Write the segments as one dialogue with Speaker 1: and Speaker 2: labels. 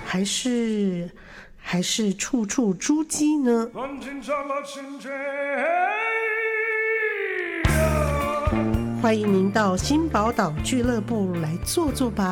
Speaker 1: 还是处处诸玑呢？欢迎您到新宝岛俱乐部来坐坐吧。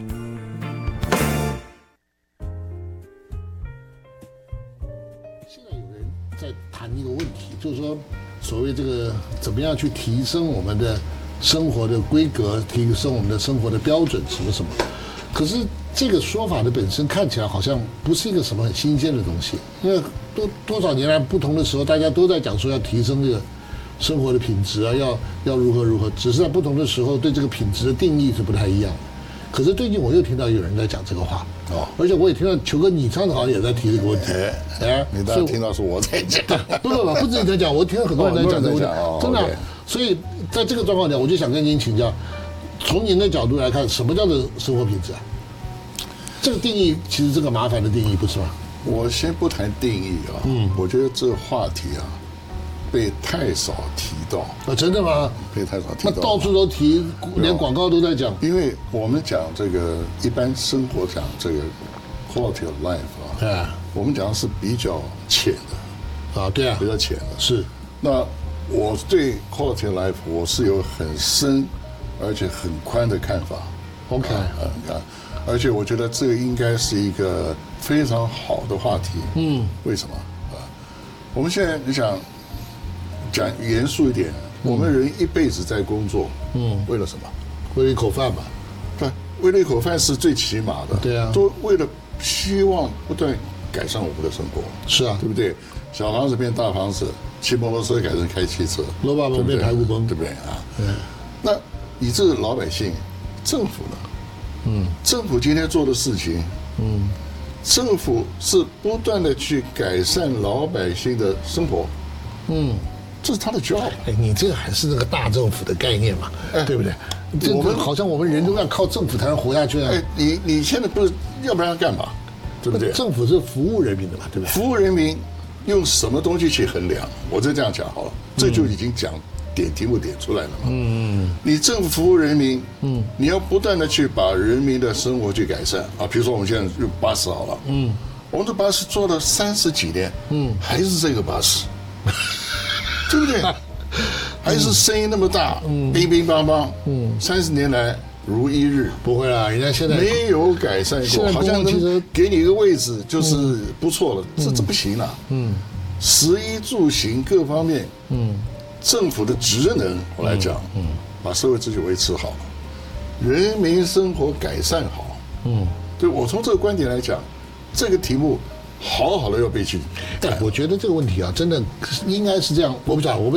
Speaker 2: 现在有人在谈一个问题，就是说，所谓这个怎么样去提升我们的生活的规格，提升我们的生活的标准，什么。可是这个说法的本身看起来好像不是一个什么很新鲜的东西，因为多少年来不同的时候，大家都在讲说要提升这个生活的品质啊，要如何，只是在不同的时候对这个品质的定义是不太一样的。可是最近我又听到有人在讲这个话，而且我也听到球哥你上次好像也在提这个问题，
Speaker 3: 你当然听到是我在讲，
Speaker 2: 不止你在讲，我听到很多人在讲这个问题，真的。所以在这个状况下，我就想跟您请教，从您的角度来看，什么叫做生活品质啊？这个定义其实这个麻烦的定义，不是吗？
Speaker 3: 我先不谈定义啊，我觉得这个话题啊，被太少提到
Speaker 2: 啊，真的吗？
Speaker 3: 被太少提到，
Speaker 2: 那到处都提，连广告都在讲。
Speaker 3: 因为我们讲这个一般生活讲这个 quality of life 啊，我们讲的是比较浅的
Speaker 2: 啊，对啊，
Speaker 3: 比较浅的。
Speaker 2: 是。
Speaker 3: 那我对 quality of life 我是有很深而且很宽的看法。
Speaker 2: OK，
Speaker 3: 而且我觉得这个应该是一个非常好的话题。为什么啊？我们现在你想讲严肃一点，我们人一辈子在工作，为了什么？
Speaker 2: 为了一口饭吧。
Speaker 3: 对，为了一口饭是最起码的。
Speaker 2: 对啊，
Speaker 3: 都为了希望不断改善我们的生活。
Speaker 2: 是啊，
Speaker 3: 对不对？小房子变大房子，骑摩托车改成开汽车，
Speaker 2: 罗巴蒙变排骨崩，
Speaker 3: 对不对啊？那你这个老百姓，政府呢？政府今天做的事情，政府是不断的去改善老百姓的生活，这是他的 job。
Speaker 2: 你这个还是那个大政府的概念嘛，对不对？我们好像我们人都要靠政府才能活下去啊。
Speaker 3: 你现在不是，要不然干嘛？对不对？
Speaker 2: 政府是服务人民的嘛，对不对？
Speaker 3: 服务人民用什么东西去衡量？我就这样讲好了，这就已经点题目点出来了嘛。你政府服务人民，你要不断的去把人民的生活去改善啊。比如说我们现在用巴士好了，我们的巴士做了30几年，还是这个巴士，对不对？还是声音那么大，乒乒乓乓，30年来如一日。
Speaker 2: 不会啦，人家现在
Speaker 3: 没有改善过，好像其实给你一个位置就是不错了，这不行了。食衣住行各方面，政府的职能我来讲，把社会秩序维持好，人民生活改善好，对我从这个观点来讲，这个题目好好的要被去。
Speaker 2: 我觉得这个问题啊，真的应该是这样，我不知道